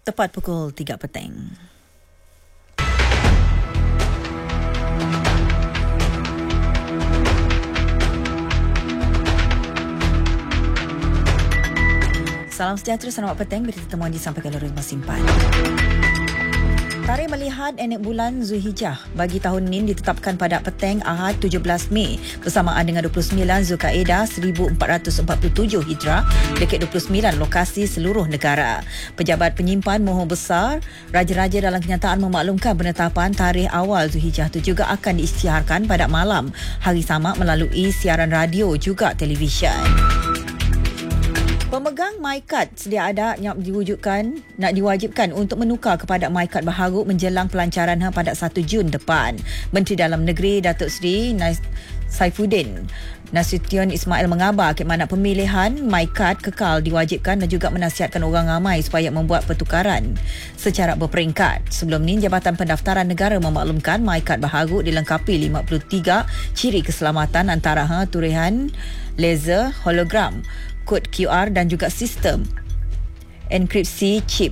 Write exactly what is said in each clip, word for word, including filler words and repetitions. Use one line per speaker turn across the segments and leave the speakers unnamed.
tepat pukul tiga petang. Salam sejahtera, selamat petang. Berita temuan disampaikan oleh Rumah Simpan. Tarikh melihat enek bulan Zulhijjah bagi tahun ini ditetapkan pada petang Ahad tujuh belas Mei bersamaan dengan dua puluh sembilan Zulkaedah seribu empat ratus empat puluh tujuh Hijrah dekat dua puluh sembilan lokasi seluruh negara. Pejabat penyimpan mohon besar raja-raja dalam kenyataan memaklumkan penetapan tarikh awal Zulhijjah itu juga akan diisytiharkan pada malam hari sama melalui siaran radio juga televisyen. Pemegang MyKad sedia ada yang diwujudkan nak diwajibkan untuk menukar kepada MyKad baharu menjelang pelancaran pada satu Jun depan. Menteri Dalam Negeri Datuk Seri Saifuddin Nasution Ismail mengabar ke mana pemilihan MyKad kekal diwajibkan dan juga menasihatkan orang ramai supaya membuat pertukaran secara berperingkat. Sebelum ni, Jabatan Pendaftaran Negara memaklumkan MyKad baharu dilengkapi lima puluh tiga ciri keselamatan antara ha, turihan laser, hologram, kod Q R dan juga sistem enkripsi chip.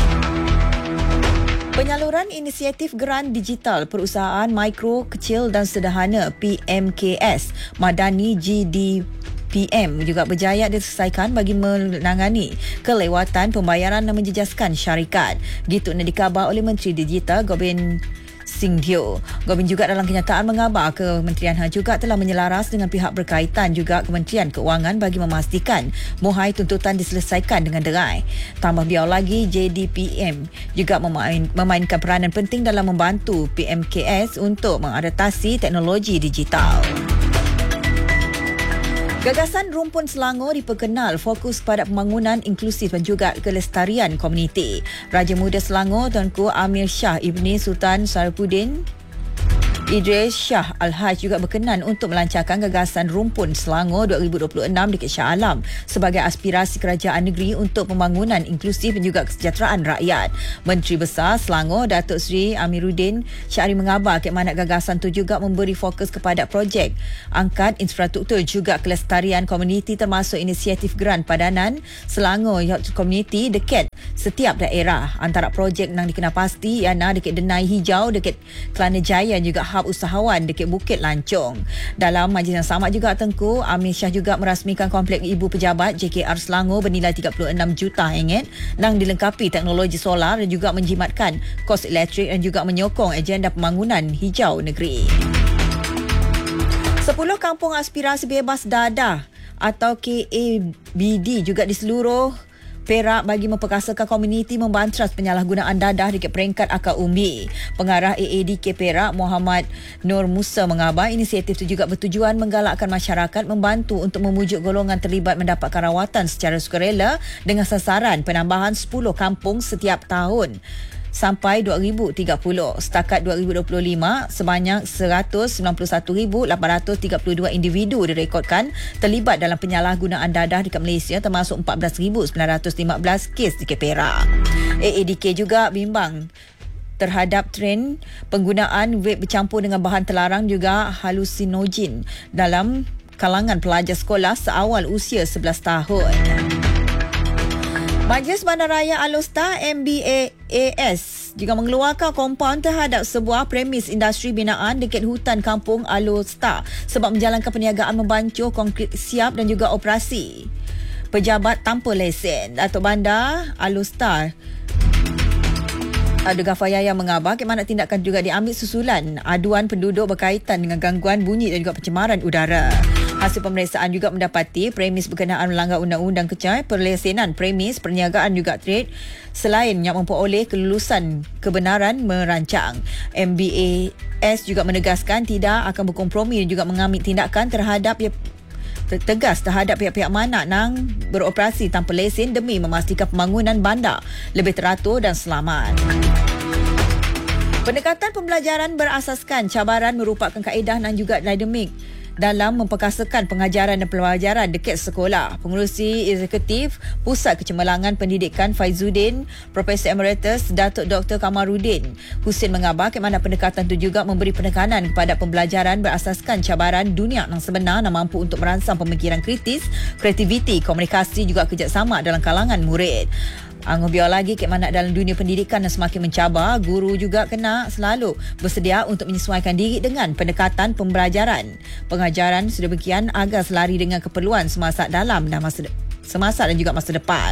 Penyaluran inisiatif geran digital perusahaan mikro, kecil dan sederhana P M K S Madani G D P M juga berjaya diselesaikan bagi menangani kelewatan pembayaran dan menjejaskan syarikat. Gitu nak dikabar oleh Menteri Digital Gobind Singh Deo. Gobind juga dalam kenyataan mengabar Kementerian Ha juga telah menyelaras dengan pihak berkaitan juga Kementerian Keuangan bagi memastikan muhai tuntutan diselesaikan dengan derai. Tambah biar lagi, J D P M juga memain, memainkan peranan penting dalam membantu P M K S untuk mengadaptasi teknologi digital. Gagasan Rumpun Selangor diperkenal fokus pada pembangunan inklusif dan juga kelestarian komuniti. Raja Muda Selangor Tunku Amir Shah Ibni Sultan Sarifuddin Idris Shah Al-Haj juga berkenan untuk melancarkan gagasan Rumpun Selangor dua ribu dua puluh enam dekat Shah Alam sebagai aspirasi kerajaan negeri untuk pembangunan inklusif dan juga kesejahteraan rakyat. Menteri Besar Selangor Datuk Seri Amiruddin Syari mengabar ke mana gagasan itu juga memberi fokus kepada projek angkat infrastruktur juga kelestarian komuniti termasuk inisiatif geran padanan Selangor Youth Community dekat setiap daerah. Antara projek yang dikenal pasti ialah dekat Denai Hijau dekat Kelana Jaya juga hub usahawan dekat Bukit Lancong. Dalam majlis yang sama juga Tengku Amir Shah juga merasmikan kompleks ibu pejabat J K R Selangor bernilai tiga puluh enam juta ringgit dan dilengkapi teknologi solar dan juga menjimatkan kos elektrik dan juga menyokong agenda pembangunan hijau negeri. sepuluh kampung aspirasi bebas dadah atau K A B D juga di seluruh Perak bagi memperkasakan komuniti membantras penyalahgunaan dadah dekat peringkat akar umbi. Pengarah A A D K Perak Muhammad Nur Musa mengabar inisiatif itu juga bertujuan menggalakkan masyarakat membantu untuk memujuk golongan terlibat mendapatkan rawatan secara sukarela dengan sasaran penambahan sepuluh kampung setiap tahun sampai dua ribu tiga puluh. Setakat dua ribu dua puluh lima, sebanyak seratus sembilan puluh satu ribu lapan ratus tiga puluh dua individu direkodkan terlibat dalam penyalahgunaan dadah dekat Malaysia termasuk empat belas ribu sembilan ratus lima belas kes di Perak. A A D K juga bimbang terhadap trend penggunaan vape bercampur dengan bahan terlarang juga halusinogen dalam kalangan pelajar sekolah seawal usia sebelas tahun. Majlis Bandaraya Alor-Star M B A S juga mengeluarkan kompaun terhadap sebuah premis industri binaan dekat hutan kampung Alor-Star sebab menjalankan perniagaan membancuh konkrit siap dan juga operasi pejabat tanpa lesen. Datuk Bandar Alor-Star Abdul Ghaffar Yahya mengabar ke mana tindakan juga diambil susulan aduan penduduk berkaitan dengan gangguan bunyi dan juga pencemaran udara. Hasil pemeriksaan juga mendapati premis berkenaan melanggar undang-undang kecai perlesenan premis perniagaan juga trade selain yang memperoleh kelulusan kebenaran merancang. M B A S juga menegaskan tidak akan berkompromi dan juga mengambil tindakan terhadap tegas terhadap pihak-pihak mana yang beroperasi tanpa lesen demi memastikan pembangunan bandar lebih teratur dan selamat. Pendekatan pembelajaran berasaskan cabaran merupakan kaedah dan juga dinamik dalam memperkasakan pengajaran dan pelajaran dekat sekolah. Pengerusi Eksekutif Pusat Kecemerlangan Pendidikan Faizuddin, Profesor Emeritus Datuk Doktor Kamaruddin Hussein mengabar ke mana pendekatan itu juga memberi penekanan kepada pembelajaran berasaskan cabaran dunia yang sebenar dan mampu untuk merangsang pemikiran kritis, kreativiti, komunikasi juga kerjasama dalam kalangan murid. Angah biar lagi kek mana dalam dunia pendidikan yang semakin mencabar, guru juga kena selalu bersedia untuk menyesuaikan diri dengan pendekatan pembelajaran. Pengajaran sedemikian agar selari dengan keperluan semasa dalam dan masa de- semasa dan juga masa depan.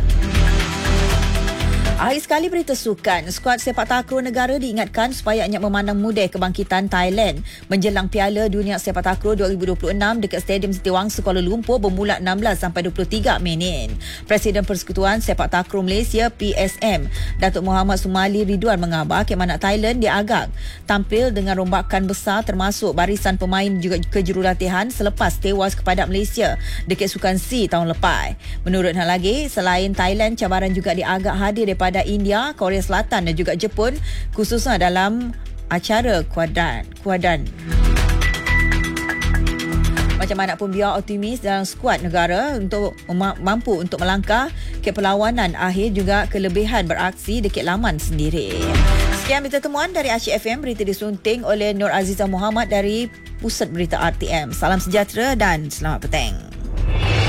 Akhir sekali berita sukan. Skuad sepak takraw negara diingatkan supaya banyak memandang mudah kebangkitan Thailand menjelang Piala Dunia Sepak Takraw dua ribu dua puluh enam dekat Stadium Setiawangsa Kuala Lumpur bermula enam belas sampai dua puluh tiga Minit. Presiden Persekutuan Sepak Takraw Malaysia P S M, Datuk Muhammad Sumali Ridwan mengabar kemanak Thailand diagak tampil dengan rombakan besar termasuk barisan pemain juga kejurulatihan selepas tewas kepada Malaysia dekat Sukan C tahun lepas. Menurut hal lagi, selain Thailand, cabaran juga diagak hadir daripada pada India, Korea Selatan dan juga Jepun, khususnya dalam acara kuadran. kuadran. Macam mana pun biar optimis dalam skuad negara untuk mampu untuk melangkah ke perlawanan akhir juga kelebihan beraksi dekat laman sendiri. Sekian berita temuan dari Aceh F M, berita disunting oleh Nur Azizah Muhammad dari Pusat Berita R T M. Salam sejahtera dan selamat petang.